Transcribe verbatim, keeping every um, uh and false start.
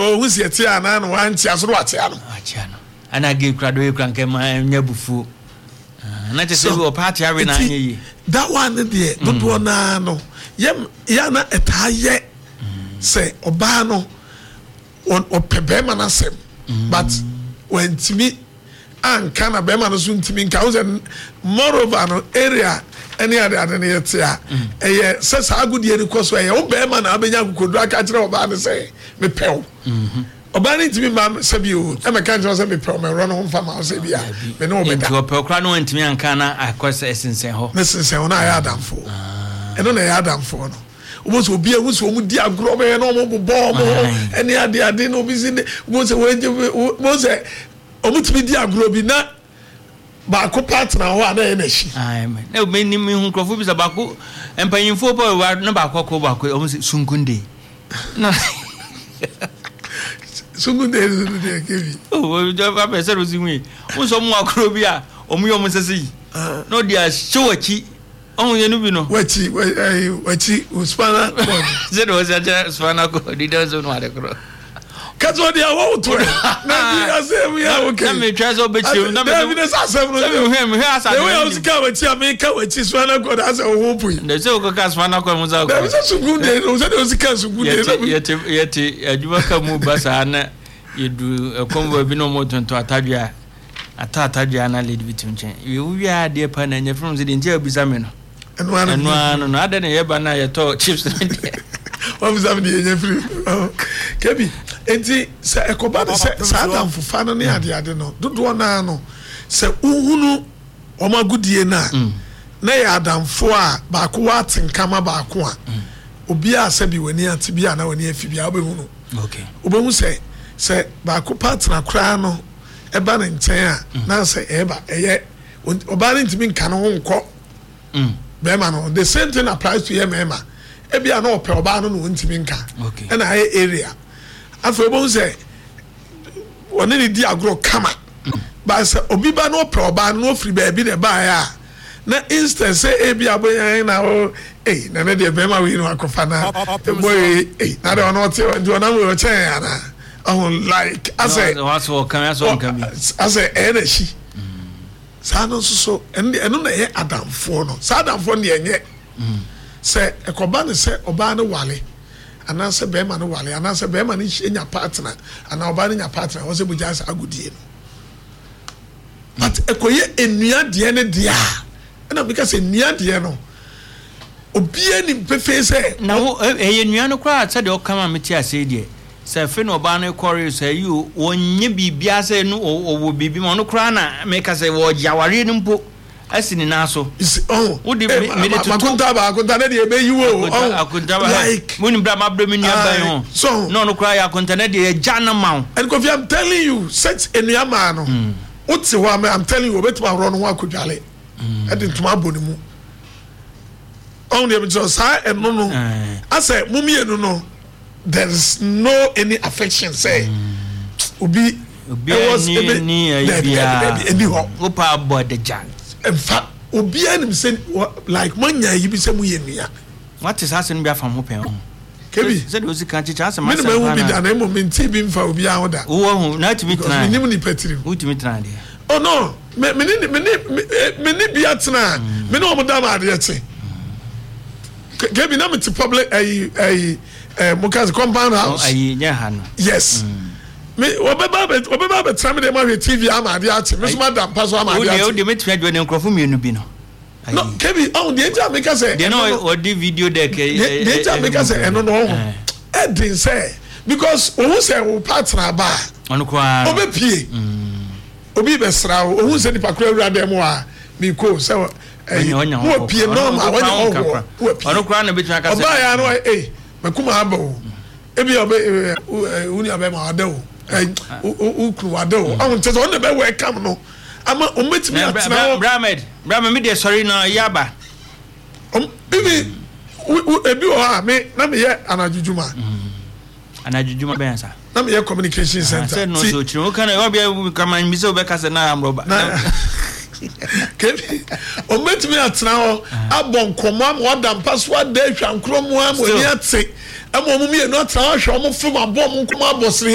o hu se tie ana no wan tia so wate ano atia no ana ge krado e kran ke ma nya bufu na te se o party are na anya yi that one there do do na no yem ya na etaye say oba no on opebe ma na sem but when timi an kana be ma no so ntimi nka wo moreover no area any other than yet ya eh say sa agudie ni koso eh wo be ma na abenya kokodu aka kire oba ne say me pew oba ni ntimi ma sabi o e me kan jo say me pew me ro no mfa ma say bia me no be da ko pew kra no ntimi anka na akosa esensen ho me sensen ho na ya adamfo e no na ya adamfo no obo so obi ewu so mu di agro be no mo bo mo any ade ade no bi sin wo say wo say omo timi di agro bi na ba ko partner ho ana e na shi amen e me ni me hu krofo bi sa ba ko empanyimfo po wa na ba ko ko ba ko omo sunkunde na sungunde sungunde kebi oh jo ba pe se ro si wi wo so mu agro bi a omo yo mo sese no dia showachi on ye no bi no wachi wachi uspana ze do ze uspana ko di do zo no ade kro kazo dia wo to na bi asem ya okay na me twa zo be chi na me na bi na asem no me he me he asa de we o sika wachi am ka wachi uspana ko da so ho pui de se ko ka uspana ko mo za ko de se sugunde o se de sika sugunde yete yete ajuba ka mu basa na yedu konvo bi no mo tonto atadua atatadua na lady bitunchen we wi ade pa na nya from zedi ntia bisa me no enu anu no ade na ye ba na ye to chips wa bisa me ye free kebi enti se ekoba se sadam fufa no ne ade ade no dodo na no se uhunu omagudie na na ya adamfo a ba ko watenkama ba ko a obi a se bi wani ati bi a na wani afi bi a obehunu okay obehu se se ba ko partner kra no eba ne nchen a na se eba eye oba ne ntimi nka no nko mm be ma no the same thing applies to ye mema e bia na ope oba no no ntimi nka okay na aye area afo obo se woni ne di agro kama ba se obi ba no ope oba no free ba bi ne ba ya na instance say e bia boyan na o eh na ne de be ma wi no akofa na boy eh na de ono te do na we o chen ana oh like I say what's what can I so can be I say energy sa no so ende eno na ye adamfo no sa adamfo ne enye say ekoba ne say oba ne wale ana say be ma ne wale ana say be ma ne nya partner ana oba ne nya partner wo say buja say agudie no but ekoye enua de ne de a na because enua de no obi ani pefe say na wo eye enua no kwa say de o kama meti ase de se fe no ba no kore say you wonye bibia say no wo bibi ma no kra na make say wo jaware no mpo asini na so oh wo de me de to akunta ba akunta na de be yiwo oh akunta ba like muni bra ma bra me nua ban ho so no no kra ya akunta na de ja na ma and Kofi I'm telling you such enua ma no uti ho I'm telling you obetima ro no ho akudwale e de ntoma abonimu on de so sa e no no ase mumienu no there is no any affection say obi obi ni ni ya ebi ho opa body jam in fact obi anim say like manya yi bi say mu ye nua what is happening be afam hopen ho kebi say do si kan chicha asem asem me me bi da na mo me nti bi mfa obi a hoda wo hu na timi tena me nim ni patrim wo timi tena de oh no me me ni me ni me ni bi atena me no mo da ma de che kebi na me ti public ai ai eh mukazi compound house oh ayi nya ha no yes me obeba obeba be tram de ma hwe T V ama de ati me so madam paso ama de ati o de me twa de nkrofo mienu bi no no kebi oh de nja make say de no o di video de ke de nja make say eno no ho e din say because who say wo partner ba ono kwa obe pie obi be sra wo who say ni pakura wura dem a mi ko say wo pie no ma wo wo ono kwa na betwa ka say oba ya no eh makuma abo ebi obe uni abe ma adawo eh ukru adawo awon tese on be welcome no ama ometimi atena Bramed Bramed me dey sorry no yaba um bibi ebi o ha me na me ye anajujuma anajujuma be ansa na me ye communication center say no so chiro kan e obi kama mi se obe ka se na amroba kebi ometimi atena ho abon komo am odam password dey hwankro mu am oni ate ama omu me no atena hwe omu fom abom nkom abosre